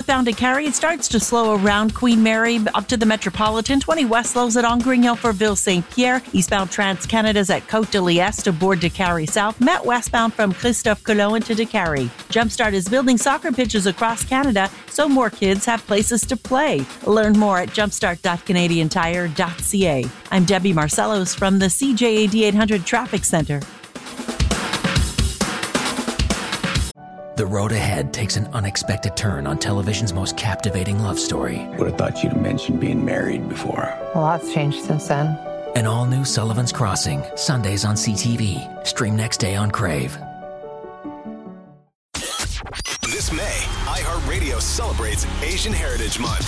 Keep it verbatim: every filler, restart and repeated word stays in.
northbound to Carrie, it starts to slow around Queen Mary up to the Metropolitan. twenty west slows it on Grignon for Ville Saint Pierre. Eastbound Trans-Canada's at Côte de l'Est aboard to Carrie South. Met westbound from Christophe Colomb into de Carrie. Jumpstart is building soccer pitches across Canada so more kids have places to play. Learn more at jumpstart dot canadian tire dot c a. I'm Debbie Marcellos from the C J A D eight hundred Traffic Center. The road ahead takes an unexpected turn on television's most captivating love story. Would have thought you'd have mentioned being married before. A lot's changed since then. An all-new Sullivan's Crossing, Sundays on C T V. Stream next day on Crave. This May, iHeartRadio celebrates Asian Heritage Month.